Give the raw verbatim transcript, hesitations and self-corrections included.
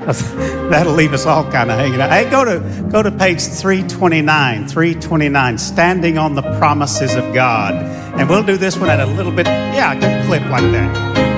That'll leave us all kind of hanging out. Hey, go to go to page three twenty-nine, three twenty-nine, Standing on the Promises of God. And we'll do this one at a little bit, yeah, a good clip like that.